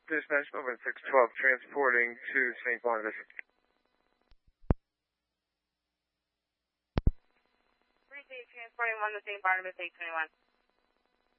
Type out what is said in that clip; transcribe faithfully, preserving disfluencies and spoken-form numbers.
Dispatch Movement six twelve, transporting to Saint Barnabas. Transporting one to Saint Barnabas, eight twenty-one.